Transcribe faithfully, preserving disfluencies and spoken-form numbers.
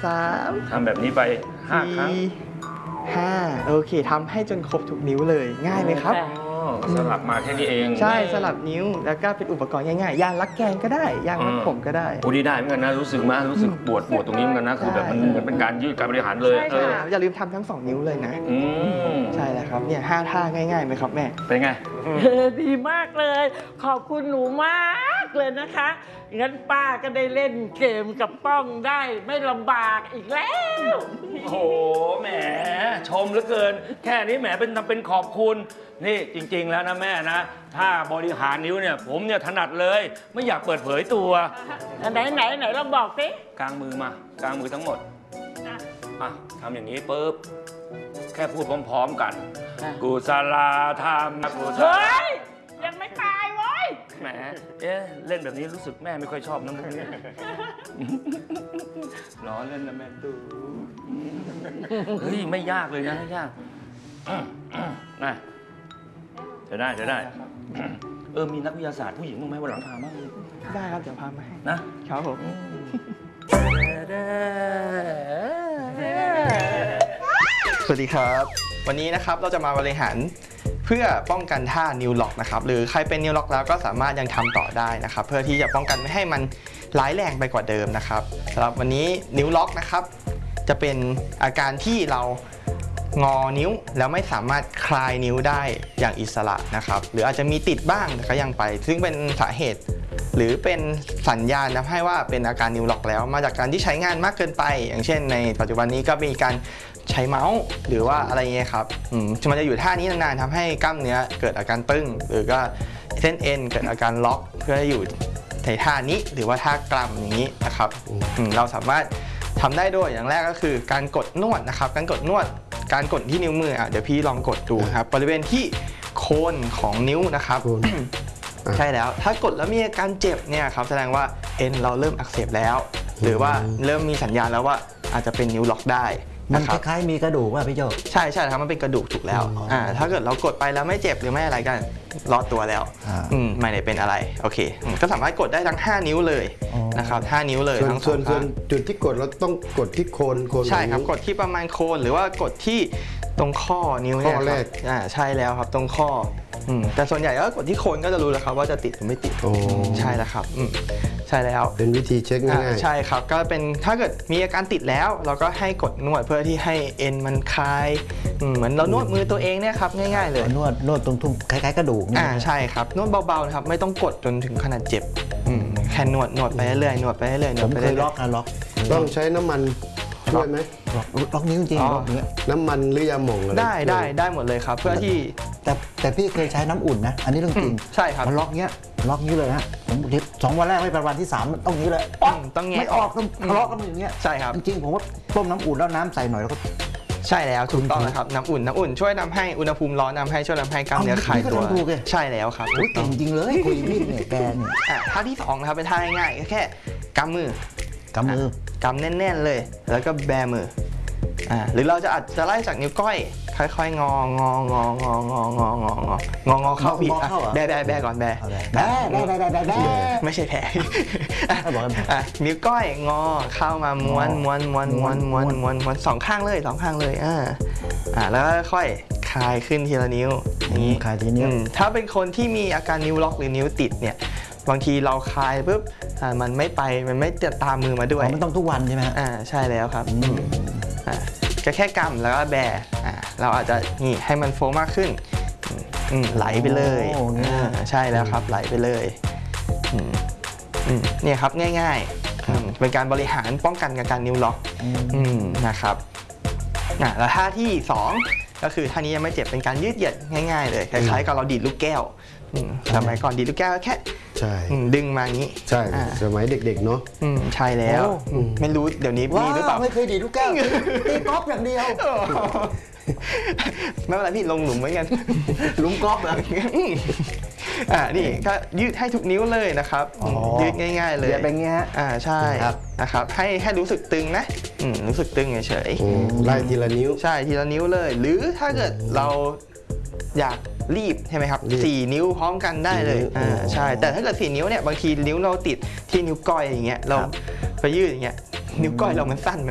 สามทำแบบนี้ไปห้าครั้งห้าโอเคทำให้จนครบทุกนิ้วเลยง่ายไหมครับสลับมาแค่นี้เองใช่สลับนิ้วแล้วก็เป็นอุปกรณ์ง่ายๆยางรักแกนก็ได้ยางรักผมก็ได้โอ้ดีได้เหมือนกันนะรู้สึกมั้ยรู้สึกปวดปวดตรงนี้เหมือนกันนะคือแบบมันเหมือนเป็นการยืดการบริหารเลยเอออย่าลืมทำทั้งสองนิ้วเลยนะใช่แล้วครับเนี่ยห้าท่าง่ายๆไหมครับแม่เป็นไงดีมากเลยขอบคุณหนูมากเลยนะคะงั้นป้าก็ได้เล่นเกมกับป้องได้ไม่ลำบากอีกแล้วโอ้โหแหมชมเหลือเกินแค่นี้แหมเป็นทำเป็นขอบคุณนี่จริงๆแล้วนะแม่นะถ้าบริหารนิ้วเนี่ยผมเนี่ยถนัดเลยไม่อยากเปิดเผยตัวไหนไหนไหนลองบอกสิกางมือมากางมือทั้งหมดอ่ะทำอย่างนี้ปุ๊บแค่พูดพร้อมๆกันกุศลธรรมกุศลเฮ้ยยังไม่ตายเว้ยแหมเอ๊ะเล่นแบบนี้รู้สึกแม่ไม่ค่อยชอบนะมุกนี้ล้อเล่นนะแม่ตู้เฮ้ยไม่ยากเลยนะไม่ยากนะจะได้จะได้เออมีนักวิทยาศาสตร์ผู้หญิงบ้างไหมวันหลังพามาได้ครับเดี๋ยวพามาให้นะครับผมสวัสดีครับวันนี้นะครับเราจะมาบริหารเพื่อป้องกันท่านิ้วล็อกนะครับหรือใครเป็นนิ้วล็อกแล้วก็สามารถยังทำต่อได้นะครับเพื่อที่จะป้องกันไม่ให้มันร้ายแรงไปกว่าเดิมนะครับสำหรับวันนี้นิ้วล็อกนะครับจะเป็นอาการที่เรางอนิ้วแล้วไม่สามารถคลายนิ้วได้อย่างอิสระนะครับหรืออาจจะมีติดบ้างแต่ก็ยังไปซึ่งเป็นสาเหตุหรือเป็นสัญญาณนะให้ว่าเป็นอาการนิ้วล็อกแล้วมาจากการที่ใช้งานมากเกินไปอย่างเช่นในปัจจุบันนี้ก็มีการใช้เมาส์หรือว่าอะไรเงี้ยครับมันจะอยู่ท่านี้นานๆทำให้กล้ามเนื้อเกิดอาการตึงหรือก็เส้นเอ็นเกิดอาการล็อกเพื่ออยู่ในท่านี้หรือว่าท่ากลัมอย่างนี้นะครับเราสามารถทำได้ด้วยอย่างแรกก็คือการกดนวดนะครับการกดนวดการกดที่นิ้วมืออ่ะเดี๋ยวพี่ลองกดดูครับบริเวณที่โคนของนิ้วนะครับใช่แล้วถ้ากดแล้วมีอาการเจ็บเนี่ยครับแสดงว่าเอ็นเราเริ่มอักเสบแล้วหรือว่าเริ่มมีสัญญาณแล้วว่าอาจจะเป็นนิ้วล็อกได้มันคล้ายๆมีกระดูกว่าพี่โจใช่ใช่ครับมันเป็นกระดูกถูกแล้วอ่าถ้าเกิดเรากดไปแล้วไม่เจ็บหรือไม่อะไรกันรอดตัวแล้วอืมไม่ได้เป็นอะไรโอเคก็สามารถกดได้ทั้งห้านิ้วเลยนะครับห้านิ้วเลยทั้งส่วนส่วนจุดที่กดเราต้องกดที่โคนโคนใช่ครับกดที่ประมาณโคนหรือว่ากดที่ตรงข้อนิ้วเนี่ยข้อแรกอ่าใช่แล้วครับตรงข้อแต่ส่วนใหญ่ก็กดที่โคนก็จะรู้แล้วครับว่าจะติดหรือไม่ติดใช่แล้วครับใช่แล้วเป็นวิธีเช็คง่ายๆใช่ครับก็เป็นถ้าเกิดมีอาการติดแล้วเราก็ให้กดนวดเพื่อที่ให้เอ็นมันคลายเหมือนเรานวดมือตัวเองเนี่ยครับง่ายๆเลยนวดนวดตรงทุ่งคล้ายๆกระดูกอ่าใช่ครับนวดเบาๆนะครับไม่ต้องกดจนถึงขนาดเจ็บแค่นวดนวดไปเรื่อยๆนวดไปเรื่อยๆนวดไปเรื่อยๆล็อกนะล็อกต้องใช้น้ำมันช่วยไหมล็อกนิ้วจริงล็อกเนี้ยน้ำมันหรือยาหม่องอะไรได้ได้ได้หมดเลยครับเพื่อที่แต่แต่พี่เคยใช้น้ำอุ่นนะอันนี้เรื่องจริงใช่ครับมันล็อกเนี้ยล็อกนี้เลยฮะผมสองวันแรกไม่เป็นวันที่สามต้องนี้เลยต้องไม่ออกต้องทะเลาะกันอย่างเงี้ยใช่ครับจริงๆผมว่าต้มน้ำอุ่นแล้วน้ำใส่หน่อยแล้วก็ใช่แล้วถูกต้องนะครับน้ำอุ่นน้ำอุ่นช่วยทำให้อุณหภูมิร้อนทำให้ช่วยทำให้กล้ามเนื้อคลายตัวใช่แล้วครับเก่งจริงเลยคุยพี่เนี่ยแกเนี่ยท่าที่สองนะครับเป็นท่าง่ายๆแค่กำมือกำมือกำแน่นๆเลยแล้วก็แบมืออ่าหรือเราจะอาจจะไล่จากนิ้วก้อยค่อยๆงององององององององององอเข้าพี่แบแบแบก่อนแบแบแบแบแบแบไม่ใช่แผลอ่ะนิ้วก้อยงอเข้ามาม้วนม้วนม้วนม้วนม้วนม้วนม้วนสองข้างเลยสองข้างเลยอ่าอ่าแล้วค่อยคลายขึ้นทีละนิ้วนี้คลายทีนิ้วถ้าเป็นคนที่มีอาการนิ้วล็อกหรือนิ้วติดเนี่ยบางทีเราคลายปุ๊บมันไม่ไปมันไม่จะตามมือมาด้วยมันต้องทุกวันใช่ไหมอ่าใช่แล้วครับก็แค่กำแล้วก็แบเราอาจจะนี่ให้มันโฟมากขึ้นไหลไปเลยใช่แล้วครับไหลไปเลยเนี่ยครับง่ายๆเป็นการบริหารป้องกันการนิ้วล็อกนะครับแล้วท่าที่สองก็คือท่านี้ยังไม่เจ็บเป็นการยืดเหยียดง่ายๆเลยคล้ายๆกับเราดีดลูกแก้วสมัยก่อนดีดลูกแก้วแค่ดึงมาอย่างนี้ใช่สมัยเด็กๆเนาะใช่แล้วไม่รู้เดี๋ยวนี้มีหรือเปล่าไม่เคยดีดลูกแก้วตีกอล์ฟอย่างเดียวไม่เป็นไรพี่ลงหลุมเหมือนกันหลุมกอล์ฟเหรออ่านี่ก็ยืดให้ทุกนิ้วเลยนะครับยืดง่ายๆเลยเป็นเงี้ยอ่าใช่นะครับให้ให้รู้สึกตึงนะรู้สึกตึงเฉยๆไล่ทีละนิ้วใช่ทีละนิ้วเลยหรือถ้าเกิดเราอยากรีบใช่ไหมครับสี่นิ้วพร้อมกันได้เลยอ่าใช่แต่ถ้าเกิดสี่นิ้วเนี่ยบางทีนิ้วเราติดที่นิ้วก้อยอย่างเงี้ยเราไปยืดอย่างเงี้ยนิ้วก้อยเรามันสั้น